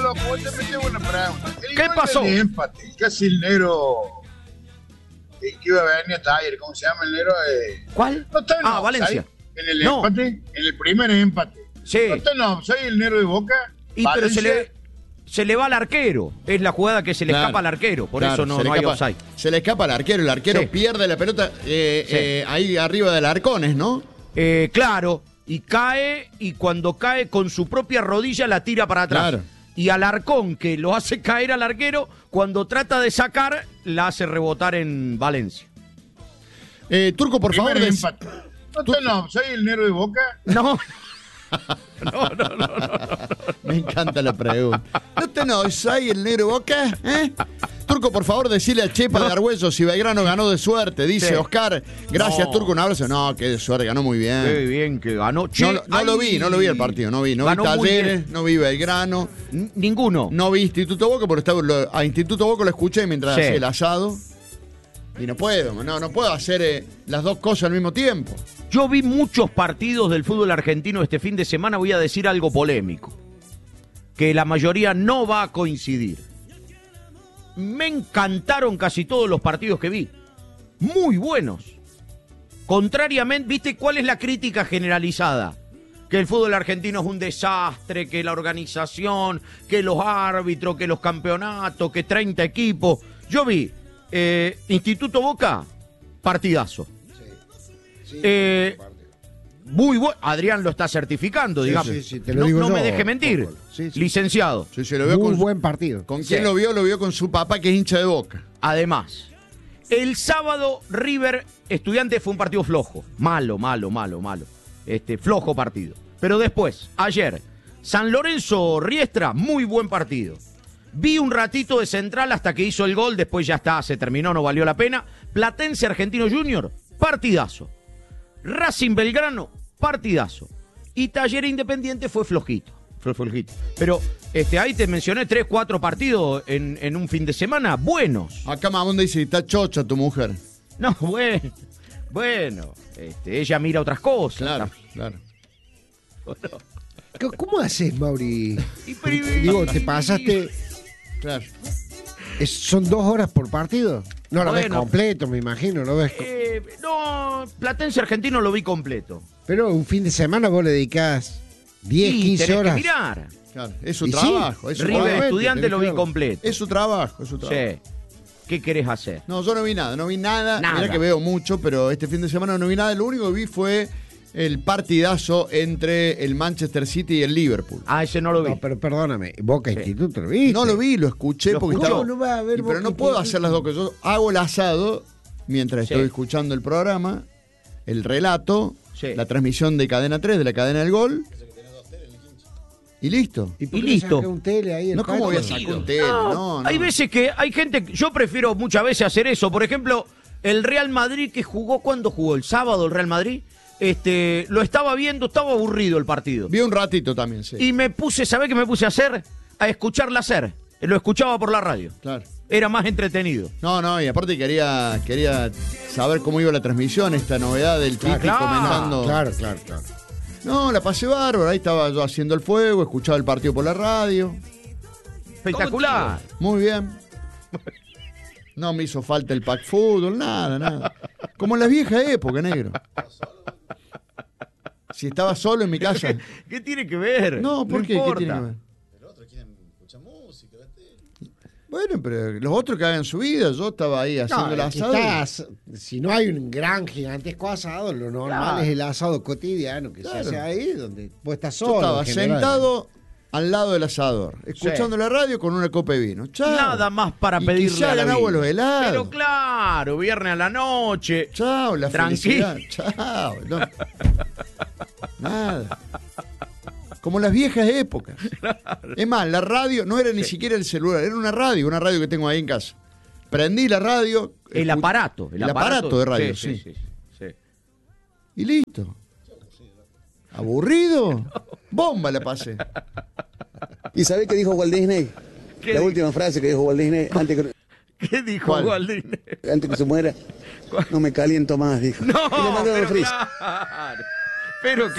Vos te metés una pregunta. ¿Qué pasó? El empate, casi el negro que iba a venir a Taller, ¿cómo se llama el negro? ¿Cuál? No está en Valencia. ¿sabes? En el empate, en el primer empate. Sí. No está soy el negro de Boca. Y pero se le va al arquero. Es la jugada que se le escapa al arquero. Por eso no hay offside. Se le escapa al arquero. El arquero pierde la pelota ahí arriba del Arcones, ¿no? Claro. Y cae, y cuando cae con su propia rodilla la tira para atrás. Claro. Y Alarcón, que lo hace caer al arquero, cuando trata de sacar, la hace rebotar en Valencia. Turco, por favor. Empate. No, soy el negro de Boca. No. No. Me encanta la pregunta. ¿No soy el negro de Boca? Turco, por favor, decirle a Chepa de Argüello si Belgrano ganó de suerte. Dice Oscar. Gracias, Turco, un abrazo. No, que de suerte, ganó muy bien. Qué bien que ganó. No lo vi el partido. No vi Talleres, no vi Belgrano. Ninguno. No vi Instituto Boca, porque a Instituto Boca lo escuché mientras hacía el asado. Y no puedo hacer las dos cosas al mismo tiempo. Yo vi muchos partidos del fútbol argentino este fin de semana. Voy a decir algo polémico, que la mayoría no va a coincidir. Me encantaron casi todos los partidos que vi. Muy buenos. Contrariamente, ¿viste cuál es la crítica generalizada? Que el fútbol argentino es un desastre, que la organización, que los árbitros, que los campeonatos, que 30 equipos. Yo vi Instituto Boca, partidazo. Muy bueno. Adrián lo está certificando, digamos. Sí, te lo digo no yo, me deje mentir. Sí. Licenciado. Sí, lo veo muy buen partido. ¿Con quién lo vio? Lo vio con su papá, que es hincha de Boca. Además, el sábado River Estudiantes fue un partido flojo. Malo. Flojo partido. Pero después, ayer, San Lorenzo Riestra, muy buen partido. Vi un ratito de Central hasta que hizo el gol, después ya está, se terminó, no valió la pena. Platense Argentino Junior, partidazo. Racing Belgrano, partidazo. Y Talleres Independiente fue flojito. Pero ahí te mencioné 3-4 partidos en un fin de semana buenos. Acá Mamón dice, está chocha tu mujer. No, bueno, ella mira otras cosas. Claro. Bueno. ¿Cómo haces, Mauri? Digo, te pasaste... Claro. ¿Son 2 horas por partido? No lo ves completo, me imagino. ¿Lo ves? No, Platense Argentino lo vi completo. Pero un fin de semana vos le dedicás 10, 15 horas. Que mirar. Claro, es su trabajo. Sí, River Estudiante lo vi completo. Es su trabajo. Sí. ¿Qué querés hacer? No, yo no vi nada. Mirá que veo mucho, pero este fin de semana no vi nada. Lo único que vi fue el partidazo entre el Manchester City y el Liverpool. Ese no lo vi. No, pero perdóname, Boca Instituto lo viste. No lo vi, lo escuché porque estaba... No va a ver pero no puedo hacer las dos cosas. Yo hago el asado mientras estoy escuchando el programa, el relato, la transmisión de Cadena 3, de la cadena del gol. Y listo. ¿Y listo? Un tele ahí no, ¿cómo voy a sacar un tele? No. Hay veces que hay gente... Yo prefiero muchas veces hacer eso. Por ejemplo, el Real Madrid que jugó... ¿Cuándo jugó? ¿El sábado el Real Madrid? Lo estaba viendo, estaba aburrido el partido. Vi un ratito también, sí. Y me puse, ¿sabés qué me puse a hacer? A escucharla hacer. Lo escuchaba por la radio. Claro. Era más entretenido. No, y aparte quería saber cómo iba la transmisión, esta novedad del Pipi comentando. Claro. No, la pasé bárbaro, ahí estaba yo haciendo el fuego, escuchaba el partido por la radio. Espectacular. Muy bien. No me hizo falta el pack fútbol, nada. Como en las viejas épocas, negro. Si estaba solo en mi casa. ¿Qué tiene que ver? No, ¿por qué? Importa. ¿Qué tiene que ver? Pero otros quieren escuchar música. Bueno, pero los otros que hagan su vida, yo estaba ahí haciendo el asado. Si no hay un gran gigantesco asado, lo normal es el asado cotidiano que se hace ahí, donde vos estás solo. Yo estaba sentado al lado del asador, escuchando la radio con una copa de vino. Chao. Nada más para pedirle quizá a la ganaba vida. los helados. Pero claro, viernes a la noche. Chao, la tranquila. felicidad. Chao. No. Nada. Como las viejas épocas. Claro. Es más, la radio no era ni siquiera el celular, era una radio que tengo ahí en casa. Prendí la radio. El aparato de radio, sí. Y listo. ¿Aburrido? No. Bomba la pasé. ¿Y sabés qué dijo Walt Disney? La última frase que dijo Walt Disney antes que... ¿Qué dijo Walt Disney? Antes que se muera. No me caliento más, dijo. No, pero claro. Pero